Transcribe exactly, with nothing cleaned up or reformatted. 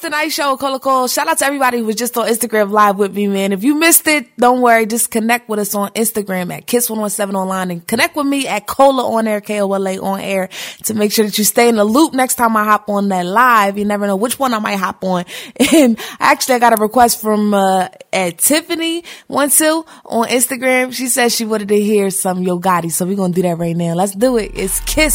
the Night Show, Cola Cole. Shout out to everybody who was just on Instagram Live with me, man. If you missed it, don't worry. Just connect with us on Instagram at Kiss one one seven Online and connect with me at Cola on air, K O L A on air, to make sure that you stay in the loop next time I hop on that live. You never know which one I might hop on. And actually, I got a request from uh, at Tiffany one two on Instagram. She said she wanted to hear some Yo Gotti, so we're going to do that right now. Let's do it. It's Kiss